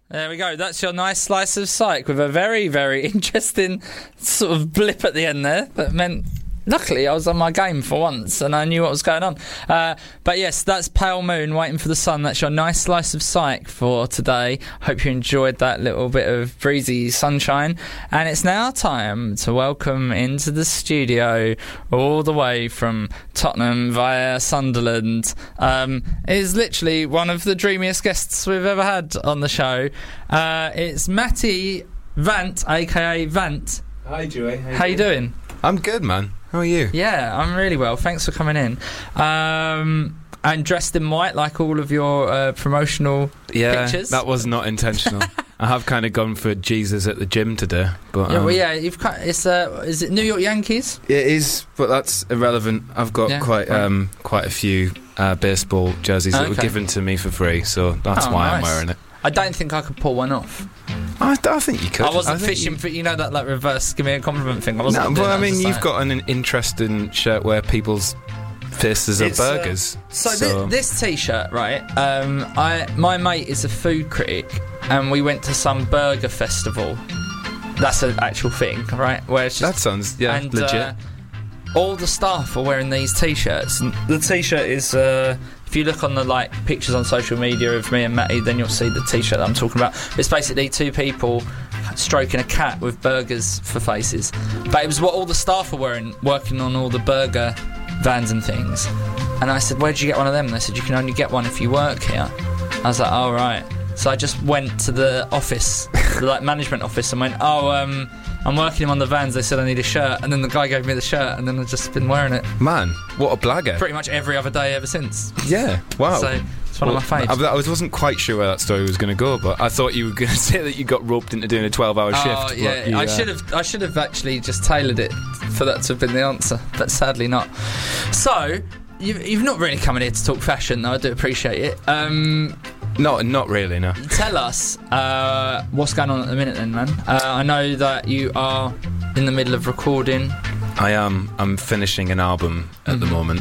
There we go. That's your nice slice of psych with a very, very interesting sort of blip at the end there that meant... Luckily, I was on my game for once and I knew what was going on. But yes, that's Pale Moon, Waiting for the Sun. That's your nice slice of psych for today. Hope you enjoyed that little bit of breezy sunshine. And it's now time to welcome into the studio, all the way from Tottenham via Sunderland, is literally one of the dreamiest guests we've ever had on the show. It's Matty Vant, a.k.a. Vant. Hi, Joey. How you doing? I'm good, man. How are you? Yeah, I'm really well. Thanks for coming in. And dressed in white like all of your promotional pictures. That was not intentional. I have kind of gone for Jesus at the gym today, but you've is it New York Yankees? It is, but that's irrelevant. I've got quite a few baseball jerseys that were given to me for free, so that's why I'm wearing it. I don't think I could pull one off. I think you could. I wasn't fishing for, that like reverse give me a compliment thing. I wasn't. No, but I mean, you've got an interesting shirt where people's faces are burgers. This T-shirt, right? My mate is a food critic, and we went to some burger festival. That's an actual thing, right? Where it's just, that sounds legit. All the staff are wearing these T-shirts. And the T-shirt is. If you look on the pictures on social media of me and Matty, then you'll see the T-shirt that I'm talking about. It's basically two people stroking a cat with burgers for faces. But it was what all the staff were wearing, working on all the burger vans and things. And I said, "Where'd you get one of them?" And they said, "You can only get one if you work here." I was like, "Oh, right." So I just went to the office, the management office, and went, I'm working on the vans. They said I need a shirt, and then the guy gave me the shirt, and then I've just been wearing it. Man, what a blagger! Pretty much every other day ever since. Yeah, wow. So it's one of my faves. I wasn't quite sure where that story was going to go, but I thought you were going to say that you got roped into doing a 12-hour shift. Oh yeah, I should have actually just tailored it for that to have been the answer, but sadly not. So you've not really come in here to talk fashion, though. I do appreciate it. Not really, no. Tell us what's going on at the minute then, man. I know that you are in the middle of recording. I am. I'm finishing an album at the moment.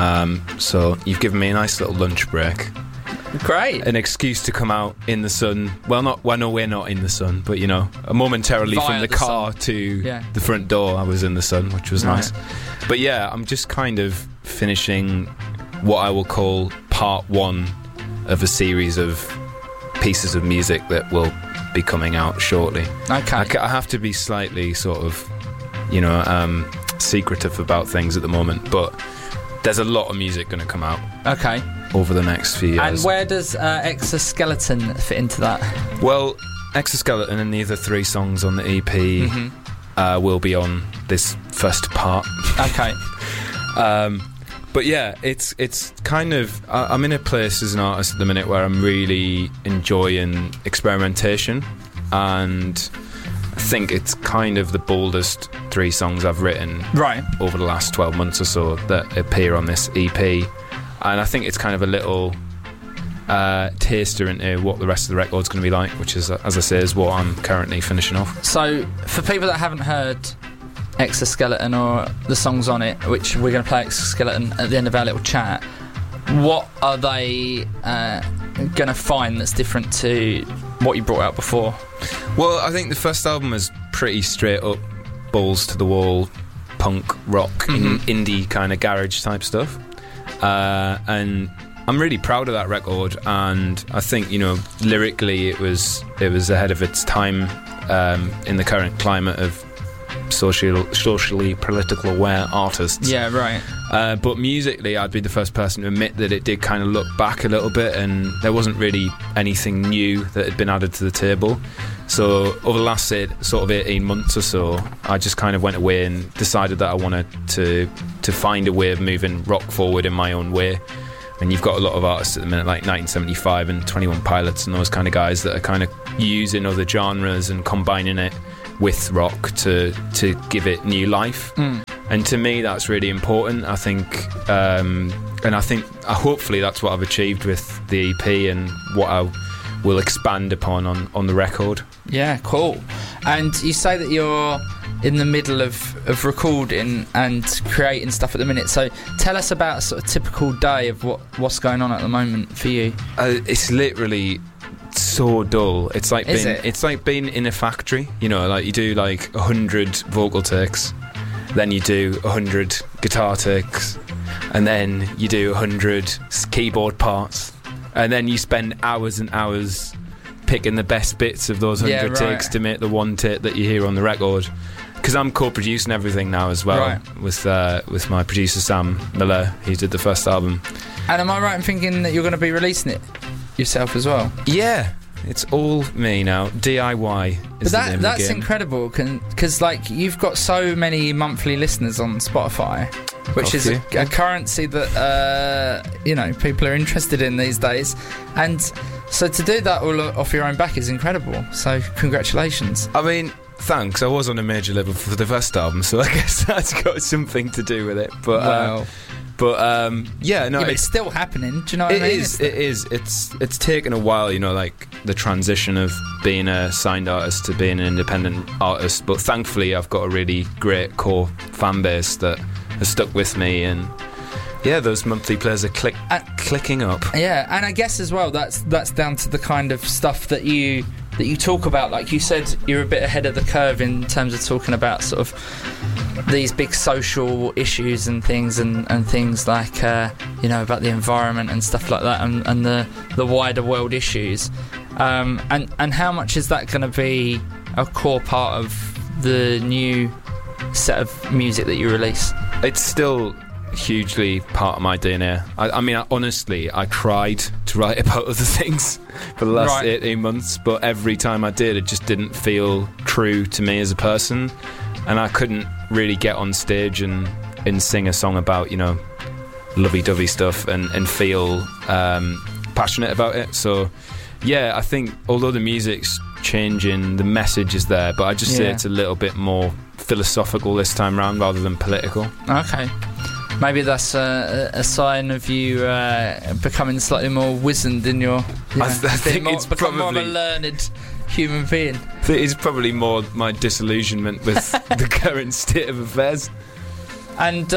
So you've given me a nice little lunch break. Great. An excuse to come out in the sun. Well, no, we're not in the sun, but momentarily via from the car sun. to the front door, I was in the sun, which was nice. But yeah, I'm just kind of finishing what I will call part one of a series of pieces of music that will be coming out shortly. Okay. I have to be slightly sort of, secretive about things at the moment, but there's a lot of music going to come out. Okay. Over the next few years. And where does Exoskeleton fit into that? Well, Exoskeleton and the other 3 songs on the EP will be on this first part. Okay. But yeah, it's kind of... I'm in a place as an artist at the minute where I'm really enjoying experimentation, and I think it's kind of the boldest 3 songs I've written over the last 12 months or so that appear on this EP. And I think it's kind of a little taster into what the rest of the record's going to be like, which is, as I say, is what I'm currently finishing off. So, for people that haven't heard Exoskeleton or the songs on it, which we're going to play Exoskeleton at the end of our little chat, what are they going to find that's different to what you brought out before? Well, I think the first album was pretty straight up, balls to the wall, punk, rock, indie kind of garage type stuff, and I'm really proud of that record, and I think lyrically it was ahead of its time in the current climate of socially political aware artists. Yeah, right. But musically, I'd be the first person to admit that it did kind of look back a little bit, and there wasn't really anything new that had been added to the table. So over the last sort of 18 months or so, I just kind of went away and decided that I wanted to find a way of moving rock forward in my own way. And you've got a lot of artists at the minute, like 1975 and 21 Pilots and those kind of guys that are kind of using other genres and combining it with rock to give it new life. And to me, that's really important. I think, and I think hopefully that's what I've achieved with the EP and what I will expand upon on the record. Yeah, cool. And you say that you're in the middle of recording and creating stuff at the minute, so tell us about a sort of typical day of what's going on at the moment for you. It's literally so dull. It's like Is being, it? it's like being in a factory. You know, like you do like 100 vocal takes, then you do 100 guitar takes, and then you do 100 keyboard parts, and then you spend hours and hours picking the best bits of those 100 takes to make the one take that you hear on the record. Because I'm co-producing everything now as well, with my producer Sam Miller. He did the first album. And am I right in thinking that you're going to be releasing it yourself as well? Yeah, it's all me now. DIY is the name of the that's game. incredible, because like you've got so many monthly listeners on Spotify, which is a currency that people are interested in these days, and so to do that all off your own back is incredible. So congratulations. I mean, thanks. I was on a major label for the first album, so I guess that's got something to do with it. But it's still happening. Do you know what I mean? It is. It's taken a while, like the transition of being a signed artist to being an independent artist. But thankfully, I've got a really great core fan base that has stuck with me, and those monthly players are clicking up. Yeah, and I guess as well that's down to the kind of stuff that you talk about. Like you said, you're a bit ahead of the curve in terms of talking about sort of these big social issues and things, and things like about the environment and stuff like that, and the wider world issues, and how much is that going to be a core part of the new set of music that you release? It's still hugely part of my DNA. I mean, honestly, I tried to write about other things for the last 18 months, but every time I did, it just didn't feel true to me as a person, and I couldn't really get on stage and sing a song about lovey-dovey stuff and feel passionate about it. So I think although the music's changing, the message is there, but I just say it's a little bit more philosophical this time round rather than political. Okay. Maybe that's a sign of you becoming slightly more wizened in your... I think it's become probably... more of a learned human being. I think it's probably more my disillusionment with the current state of affairs. And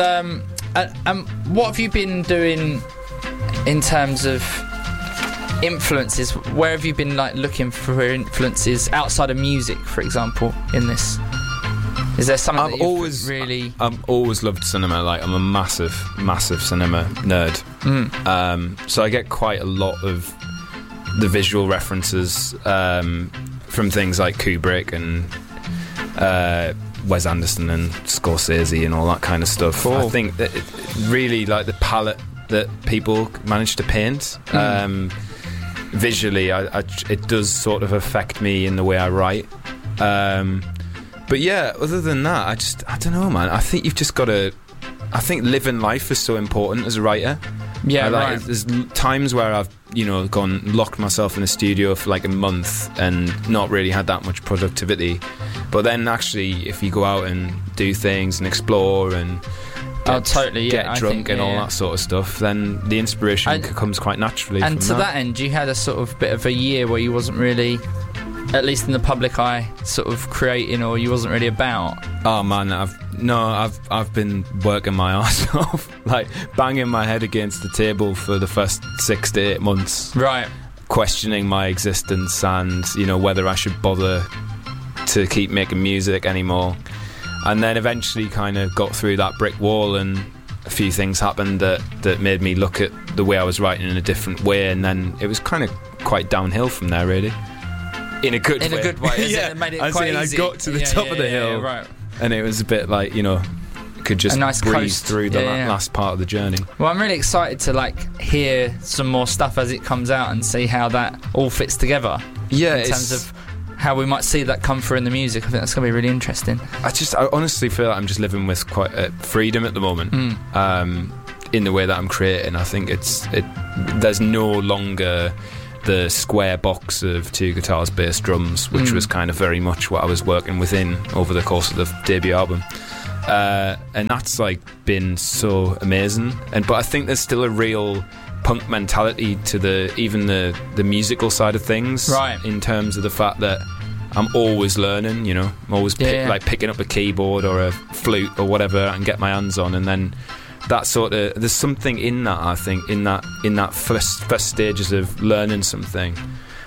what have you been doing in terms of influences? Where have you been looking for influences outside of music, for example, in this? Is there something that you've really... I've always loved cinema. Like, I'm a massive cinema nerd. So I get quite a lot of the visual references from things like Kubrick and Wes Anderson and Scorsese and all that kind of stuff. Cool. I think that it really, like, the palette that people manage to paint visually, it does sort of affect me in the way I write. But other than that, I don't know, man. I think you've just got to... I think living life is so important as a writer. Yeah, right. There's times where I've, gone locked myself in a studio for like a month and not really had that much productivity. But then actually, if you go out and do things and explore and get drunk and all that sort of stuff, then the inspiration comes quite naturally. And to that end, you had a sort of bit of a year where you wasn't really... at least in the public eye, sort of creating, or you wasn't really about. Oh man, I've been working my arse off, like banging my head against the table for the first 6 to 8 months, right? Questioning my existence and whether I should bother to keep making music anymore. And then eventually, kind of got through that brick wall, and a few things happened that made me look at the way I was writing in a different way, and then it was kind of quite downhill from there, really. In a good way. In a good way. It made it quite easy. I got to the top of the hill, right. And it was a bit like, could just breeze through the last part of the journey. Well, I'm really excited to hear some more stuff as it comes out and see how that all fits together. Yeah, in terms of how we might see that come through in the music. I think that's going to be really interesting. I honestly feel like I'm just living with quite freedom at the moment. In the way that I'm creating. I think there's no longer the square box of 2 guitars, bass, drums, which was kind of very much what I was working within over the course of the debut album. And that's been so amazing. But I think there's still a real punk mentality to even the musical side of things, right? In terms of the fact that I'm always learning, I'm always picking up a keyboard or a flute or whatever I can get my hands on, and then that sort of, there's something in that, I think, in that first stages of learning something,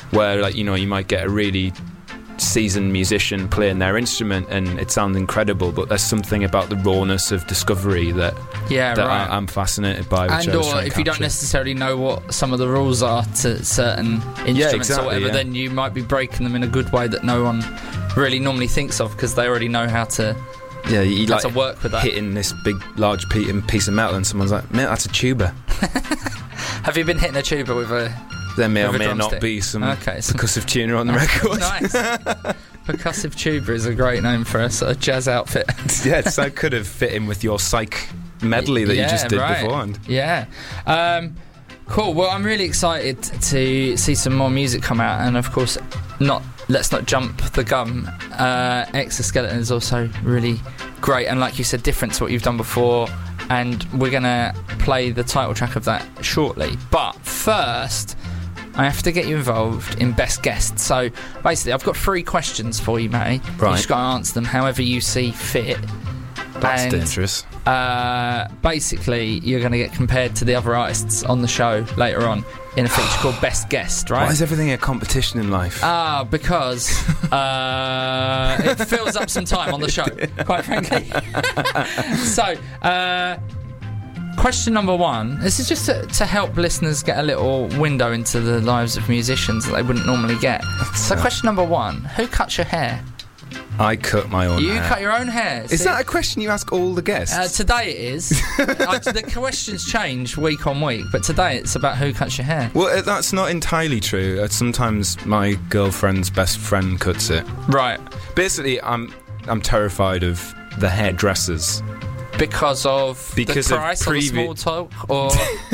where, like, you know, you might get a really seasoned musician playing their instrument and it sounds incredible, but there's something about the rawness of discovery that I'm fascinated by, which and or if you don't necessarily know what some of the rules are to certain instruments or whatever, then you might be breaking them in a good way that no one really normally thinks of, because they already know how to to work with that. Hitting this big large piece of metal and someone's like, mate, that's a tuba. Have you been hitting a tuba with a... There may or may not be some percussive tuner on the record. Nice. Percussive tuba is a great name for a sort of jazz outfit. Yes, I could have fit in with your psych medley that you just did beforehand. Yeah. Cool. Well, I'm really excited to see some more music come out, and of course, let's not jump the gun. Exoskeleton is also really great, and like you said, different to what you've done before. And we're gonna play the title track of that shortly. But first, I have to get you involved in Best Guest. So basically, I've got 3 questions for you, Matty. Right. You just got to answer them however you see fit. That's dangerous. Basically, you're going to get compared to the other artists on the show later on in a feature called Best Guest, right? Why is everything a competition in life? Because it fills up some time on the show, quite frankly. So, question number 1. This is just to help listeners get a little window into the lives of musicians that they wouldn't normally get. So question number 1. Who cuts your hair? I cut my own hair. You cut your own hair? Is that a question you ask all the guests? Today it is. The questions change week on week, but today it's about who cuts your hair. Well, that's not entirely true. Sometimes my girlfriend's best friend cuts it. Right. Basically, I'm terrified of the hairdressers. Because the price of the small talk, or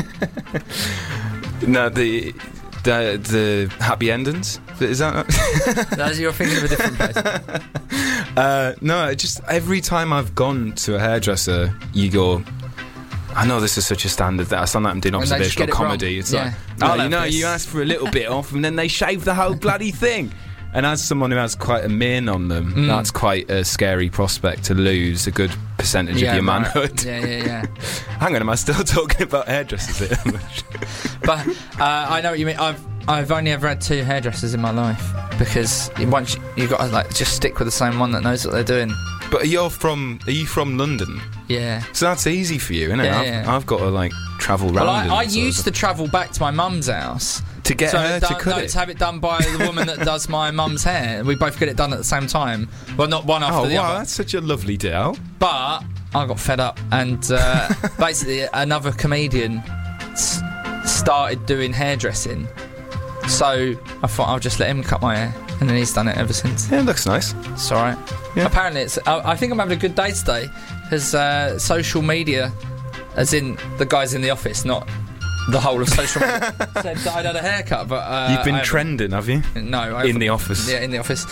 no, the happy endings. Is that? That's, you're thinking of a different place. No, just every time I've gone to a hairdresser, you go, I know this is such a standard that I sound like I'm doing observational comedy. It's like, you ask for a little bit off, and then they shave the whole bloody thing. And as someone who has quite a mane on them, that's quite a scary prospect to lose a good percentage of your manhood. Yeah. Hang on, am I still talking about hairdressers here? But I know what you mean. I've only ever had 2 hairdressers in my life, because once you've got to just stick with the same one that knows what they're doing. But are you from London? Yeah. So that's easy for you, isn't it? Yeah, I've got to travel round. Well, I used to travel back to my mum's house to get her to cut it. To have it done by the woman that does my mum's hair. We both get it done at the same time. Well, not one after the other. Oh wow, that's such a lovely deal. But I got fed up, and basically another comedian started doing hairdressing. So I thought I'll just let him cut my hair, and then he's done it ever since. Yeah, it looks nice. It's alright. Yeah. Apparently I think I'm having a good day today, because social media, as in the guys in the office, not the whole of social media, said that I'd had a haircut. But you've been trending, have you? No. In the office. Yeah, in the office.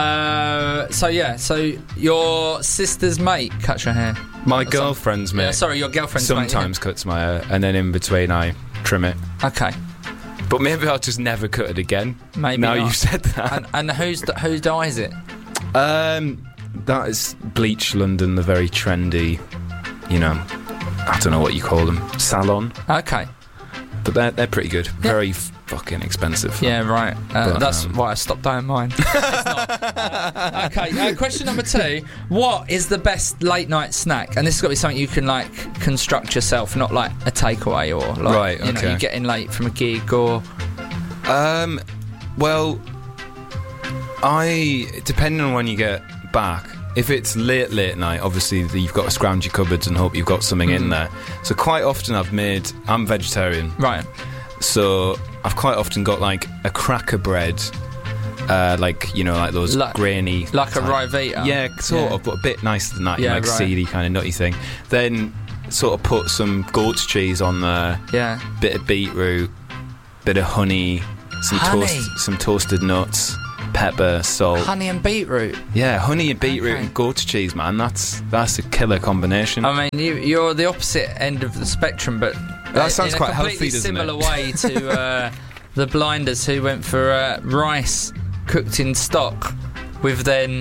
So your sister's mate cuts your hair? My girlfriend's mate. Yeah, sorry, your girlfriend's mate. Sometimes cuts my hair, and then in between I trim it. Okay. But maybe I'll just never cut it again. Maybe now not. You've said that. And who dyes it? That is Bleach London, the very trendy, I don't know what you call them, salon. Okay. But they're pretty good. Yeah. Very fucking expensive. Yeah, right. That's why I stopped dyeing mine. It's not. Okay. Question number 2. What is the best late night snack? And this has got to be something you can construct yourself, not like a takeaway or you're getting late from a gig or. Well, depending on when you get back. If it's late night, obviously you've got to scrounge your cupboards and hope you've got something in there. So quite often I'm vegetarian. Right. So I've quite often got a cracker bread, like those grainy. Like a Ryvita. Yeah, sort of, but a bit nicer than that, seedy kind of nutty thing. Then sort of put some goat's cheese on there. Yeah. Bit of beetroot, bit of honey, some toasted nuts. Pepper, salt, honey and beetroot. Yeah, honey and beetroot and goat's cheese, man. That's a killer combination. I mean, you're the opposite end of the spectrum, but that sounds quite healthy, doesn't it? In a completely similar way to the Blinders, who went for rice cooked in stock with then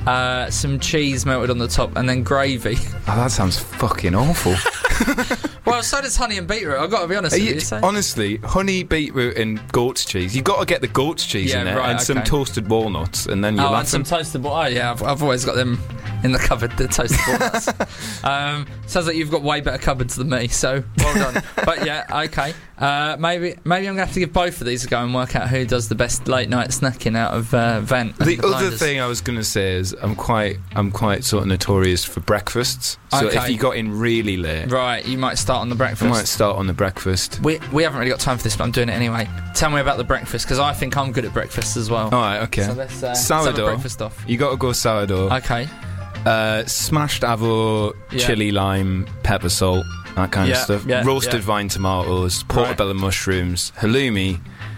some cheese melted on the top and then gravy. Oh, that sounds fucking awful. Well, so does honey and beetroot. I've got to be honest with you. So. Honestly, honey, beetroot, and goat's cheese. You've got to get the goat's cheese in there, and some toasted walnuts, and then you'll have some toasted walnuts. Oh, yeah, I've always got them in the cupboard, the toasted walnuts. Sounds like you've got way better cupboards than me, so well done. But yeah, okay. Maybe I'm going to have to give both of these a go and work out who does the best late night snacking out of Vent. The other thing I was going to say is I'm quite sort of notorious for breakfasts. So if you got in really late, right, you might start on the breakfast. I might start on the breakfast. We haven't really got time for this, but I'm doing it anyway. Tell me about the breakfast, because I think I'm good at breakfast as well. All right, okay. So let's sourdough. have a breakfast off. You got to go sourdough. Okay. Smashed avo, chili, lime, pepper, salt, that kind of stuff. Roasted vine tomatoes, portobello mushrooms, halloumi,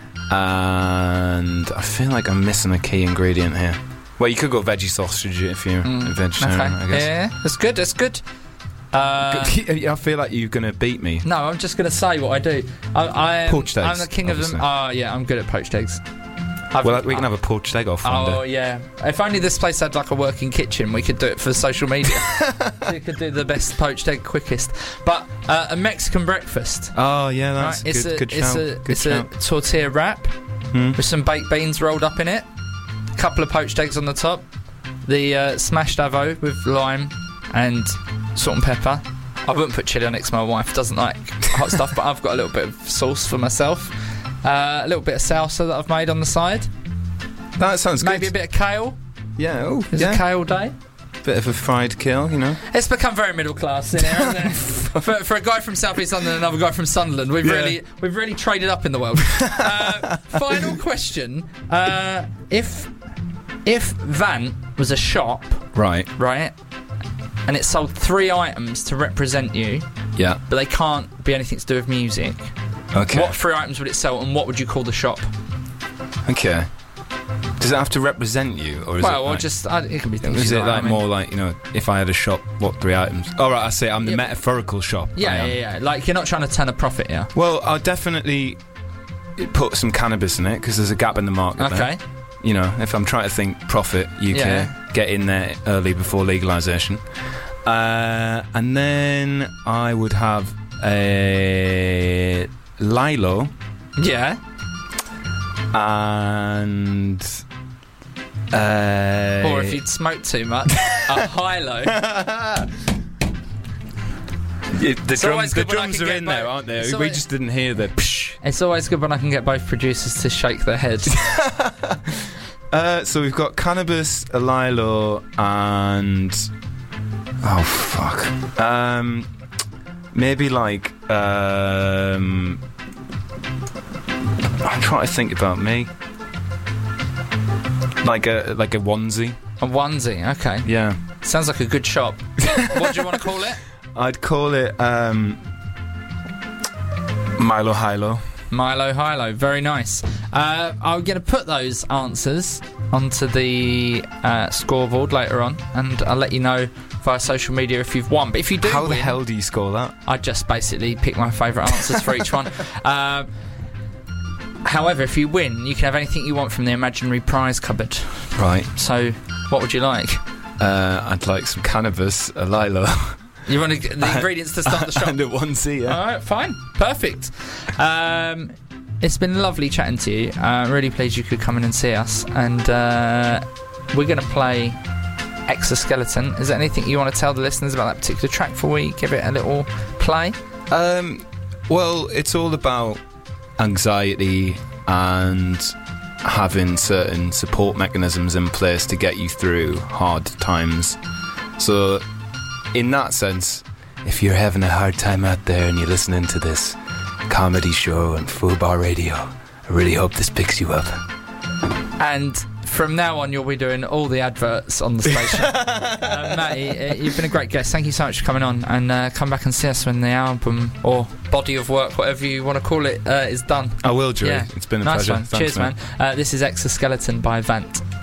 and I feel like I'm missing a key ingredient here. Well, you could go veggie sausage if you're a vegetarian, I guess. Yeah, that's good. I feel like you're going to beat me. No, I'm just going to say what I do. Poached eggs. I'm the king obviously. of them. Yeah, I'm good at poached eggs. We can have a poached egg off one day. Oh, yeah. If only this place had like a working kitchen, we could do it for social media. We could do the best poached egg quickest. But a Mexican breakfast. Oh, yeah, that's good shout. It's a tortilla wrap with some baked beans rolled up in it, a couple of poached eggs on the top, the smashed avo with lime and salt and pepper. I wouldn't put chilli on it because my wife doesn't like hot stuff, but I've got a little bit of sauce for myself. A little bit of salsa that I've made on the side. That sounds good. Maybe a bit of kale. Yeah, It's a kale day. Bit of a fried kale, you know. It's become very middle class in here, hasn't it? for a guy from South East London and another guy from Sunderland, we've really traded up in the world. Final question: if Vant was a shop, right, and it sold 3 items to represent you, but they can't be anything to do with music. Okay. What 3 items would it sell, and what would you call the shop? Okay. Does it have to represent you, or is it? Well, just it can be things. Is it like more like, you know, if I had a shop, what 3 items? All right, I say I'm the metaphorical shop. Yeah. Like you're not trying to turn a profit, yeah. Well, I'll definitely put some cannabis in it because there's a gap in the market. Okay. There. You know, if I'm trying to think profit, UK, get in there early before legalisation, and then I would have a Lilo. Yeah. And or if you'd smoked too much, a Hilo. The drums are in there, aren't they? We just didn't hear the psh. It's always good when I can get both producers to shake their heads. So we've got cannabis, a Lilo, and maybe like I'm trying to think about me. Like a onesie. A onesie, okay. Yeah. Sounds like a good shop. What do you want to call it? I'd call it Milo Hilo. Milo Hilo, very nice. I'm going to put those answers onto the scoreboard later on, and I'll let you know via social media if you've won. But if you do How the hell do you score that? I just basically pick my favourite answers for each one. However, if you win, you can have anything you want from the imaginary prize cupboard. Right. So, what would you like? I'd like some cannabis, a Lilo. You want the ingredients to start the shop? And a onesie, yeah. Alright, fine. Perfect. It's been lovely chatting to you. Really pleased you could come in and see us. And we're going to play Exoskeleton. Is there anything you want to tell the listeners about that particular track before we give it a little play? Well, it's all about anxiety and having certain support mechanisms in place to get you through hard times. So in that sense, if you're having a hard time out there and you're listening to this comedy show on Fubar Radio, I really hope this picks you up. And from now on, you'll be doing all the adverts on the station. Matty, you've been a great guest. Thank you so much for coming on, and come back and see us when the album or body of work, whatever you want to call it, is done. I will, Drew. Yeah. It's been a pleasure. Thanks, cheers, man. This is Exoskeleton by Vant.